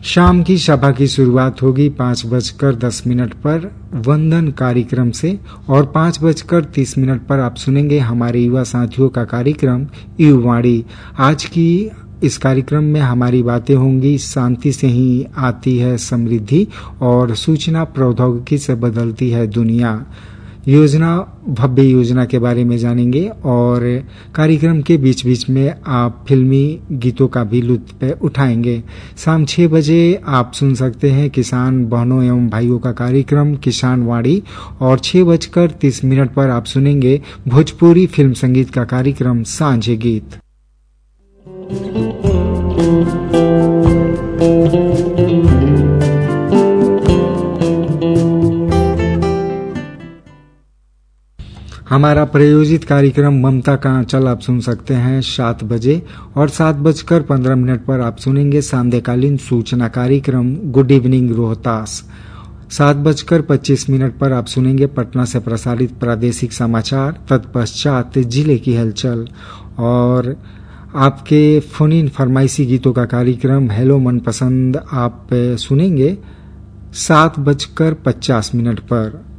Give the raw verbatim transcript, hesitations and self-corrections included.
शाम की सभा की शुरुआत होगी पाँच बजकर दस मिनट पर वंदन कार्यक्रम से और पाँच बजकर तीस मिनट पर आप सुनेंगे हमारे युवा साथियों का कार्यक्रम युवाणी। आज की इस कार्यक्रम में हमारी बातें होंगी शांति से ही आती है समृद्धि और सूचना प्रौद्योगिकी से बदलती है दुनिया। योजना भव्य योजना के बारे में जानेंगे और कार्यक्रम के बीच बीच में आप फिल्मी गीतों का भी लुत्फ उठाएंगे। शाम छह बजे आप सुन सकते हैं किसान बहनों एवं भाइयों का कार्यक्रम किसान वाणी और छह बजकर तीस मिनट पर आप सुनेंगे भोजपुरी फिल्म संगीत का कार्यक्रम सांझे गीत। हमारा प्रायोजित कार्यक्रम ममता का आंचल आप सुन सकते हैं सात बजे और सात बजकर पंद्रह मिनट पर आप सुनेंगे सांध्यकालीन सूचना कार्यक्रम गुड इवनिंग रोहतास। सात बजकर पच्चीस मिनट पर आप सुनेंगे पटना से प्रसारित प्रादेशिक समाचार, तत्पश्चात जिले की हलचल और आपके फोन इन फरमाइशी गीतों का कार्यक्रम हेलो मनपसंद आप सुनेंगे सात बजकर पचास मिनट पर।